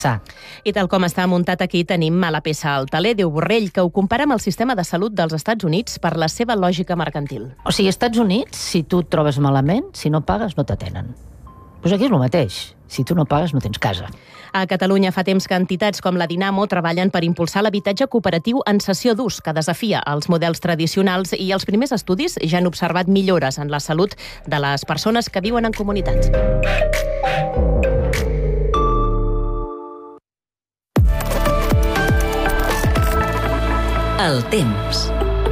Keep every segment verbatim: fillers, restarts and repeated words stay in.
I tal com està muntat aquí, tenim a la peça el taler Déu Borrell, que ho compara amb el sistema de salut dels Estats Units per la seva lògica mercantil. O sigui, als Estats Units, si tu et trobes malament, si no pagues, no t'atenen. Doncs aquí és el mateix. Si tu no pagues, no tens casa. A Catalunya fa temps que entitats com la Dinamo treballen per impulsar l'habitatge cooperatiu en cessió d'ús, que desafia els models tradicionals, i els primers estudis ja han observat millores en la salut de les persones que viuen en comunitats. El temps.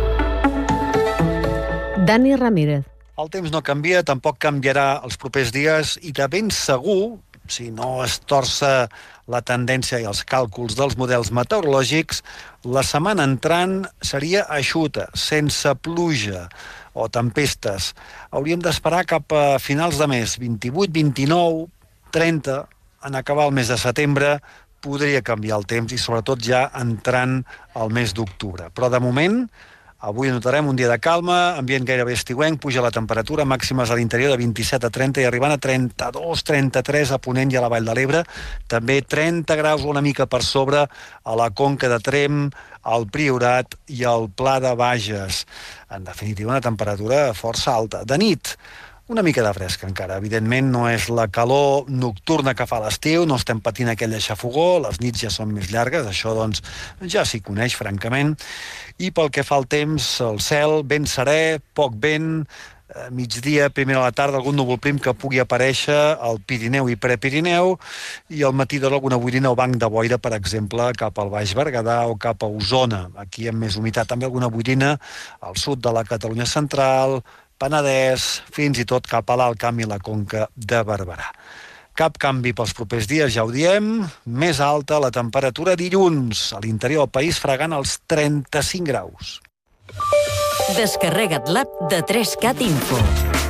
Dani Ramírez. El temps no canvia, tampoc canviarà els propers dies i de ben segur, si no es torça la tendència i els càlculs dels models meteorològics, la setmana entrant seria eixuta, sense pluja o tempestes. Hauríem d'esperar cap a finals de mes, vint-i-vuit, vint-i-nou, trenta, en acabar el mes de setembre, podria canviar el temps i sobretot ja entrant al mes d'octubre. Però de moment, avui notarem un dia de calma, ambient gairebé estiuenc, puja la temperatura, màximes a l'interior de vint-i-set a trenta i arribant a trenta-dos, trenta-tres a Ponent i a la Vall de l'Ebre. També trenta graus una mica per sobre a la Conca de Tremp, al Priorat i al Pla de Bages. En definitiva, una temperatura força alta. De nit, una mica de fresca encara. Evidentment no és la calor nocturna que fa l'estiu, no estem patint aquell aixafogó, les nits ja són més llargues, això doncs ja s'hi coneix francament. I pel que fa al temps, el cel ben serè, poc vent, migdia, primera a la tarda, algun núvol prim que pugui aparèixer al Pirineu i Prepirineu, i al matí d'hora alguna boirina o banc de boira, per exemple, cap al Baix Berguedà o cap a Osona. Aquí amb més humitat, també alguna boirina al sud de la Catalunya central, Penedès, fins i tot cap a l'Alt Camp i la Conca de Barberà. Cap canvi pels propers dies, ja ho diem. Més alta la temperatura dilluns, a l'interior del país fregant els trenta-cinc graus. Descarrega't l'app de tres cat Info.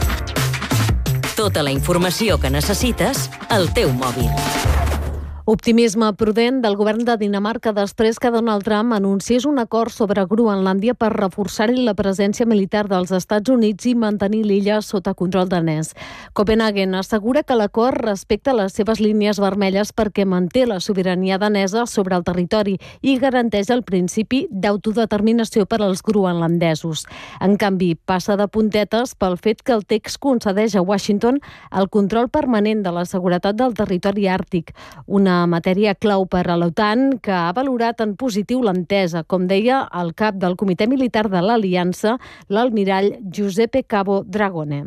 Tota la informació que necessites al teu mòbil. Optimisme prudent del govern de Dinamarca després que Donald Trump anunciés un acord sobre Groenlàndia per reforçar-hi la presència militar dels Estats Units i mantenir l'illa sota control danès. Copenhagen assegura que l'acord respecta les seves línies vermelles perquè manté la sobirania danesa sobre el territori i garanteix el principi d'autodeterminació per als groenlandesos. En canvi, passa de puntetes pel fet que el text concedeix a Washington el control permanent de la seguretat del territori àrtic, una matèria clau per a l'OTAN, que ha valorat en positiu l'entesa, com deia el cap del Comitè Militar de l'Aliança, l'almirall Giuseppe Cabo Dragone.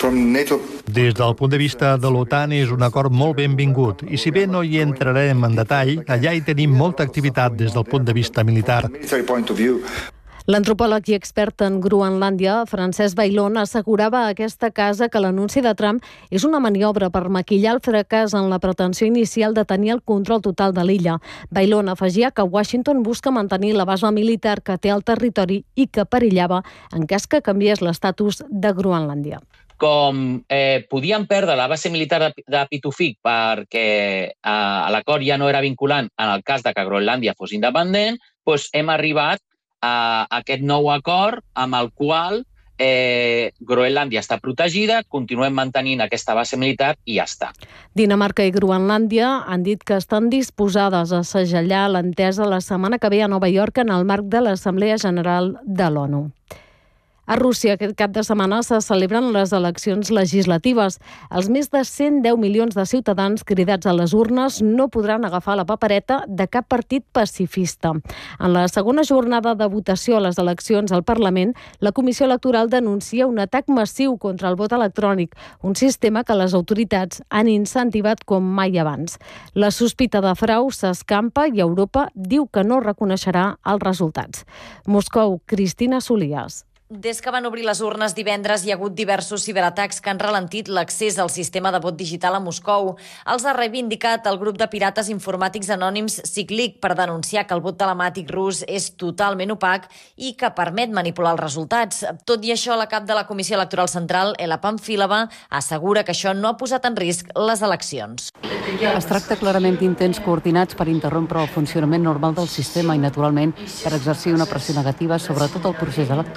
Des del punt de vista de l'OTAN és un acord molt benvingut, i si bé no hi entrarem en detall, allà hi tenim molta activitat des del punt de vista militar. L'antropòleg i expert en Groenlàndia, Francesc Bailón, assegurava a aquesta casa que l'anunci de Trump és una maniobra per maquillar el fracàs en la pretensió inicial de tenir el control total de l'illa. Bailón afegia que Washington busca mantenir la base militar que té al territori i que perillava en cas que canviés l'estatus de Groenlàndia. Com eh, podien perdre la base militar de, de Pituffik perquè eh, l'acord ja no era vinculant en el cas de que Groenlàndia fos independent, doncs hem arribat a aquest nou acord amb el qual eh, Groenlàndia està protegida, continuem mantenint aquesta base militar i ja està. Dinamarca i Groenlàndia han dit que estan disposades a segellar l'entesa la setmana que ve a Nova York en el marc de l'Assemblea General de l'ONU. A Rússia aquest cap de setmana se celebren les eleccions legislatives. Els més de cent deu milions de ciutadans cridats a les urnes no podran agafar la papereta de cap partit pacifista. En la segona jornada de votació a les eleccions al Parlament, la Comissió Electoral denuncia un atac massiu contra el vot electrònic, un sistema que les autoritats han incentivat com mai abans. La sospita de frau s'escampa i Europa diu que no reconeixerà els resultats. Moscou, Cristina Solías. Des que van obrir les urnes divendres hi ha hagut diversos ciberatacs que han ralentit l'accés al sistema de vot digital a Moscou. Els ha reivindicat el grup de pirates informàtics anònims Ciclic per denunciar que el vot telemàtic rus és totalment opac i que permet manipular els resultats. Tot i això, la cap de la Comissió Electoral Central, Ela Pamfilova, assegura que això no ha posat en risc les eleccions. Es tracta clarament d'intents coordinats per interrompre el funcionament normal del sistema i, naturalment, per exercir una pressió negativa sobre tot el procés electoral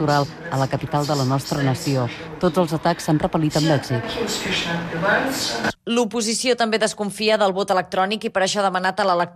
a la capital de la nostra nació. Tots els atacs s'han repel·lit amb èxit. L'oposició també desconfia del vot electrònic i per això ha demanat a l'electorat